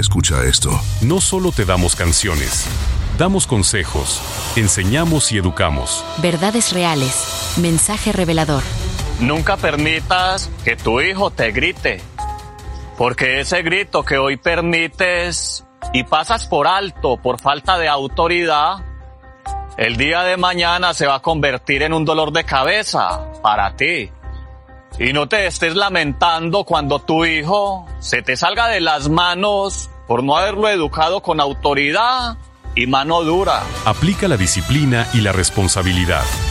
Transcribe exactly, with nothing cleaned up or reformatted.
Escucha esto. No solo te damos canciones, damos consejos, enseñamos y educamos. Verdades reales. Mensaje revelador. Nunca permitas que tu hijo te grite, porque ese grito que hoy permites y pasas por alto por falta de autoridad, el día de mañana se va a convertir en un dolor de cabeza para ti. Y no te estés lamentando cuando tu hijo se te salga de las manos por no haberlo educado con autoridad y mano dura. Aplica la disciplina y la responsabilidad.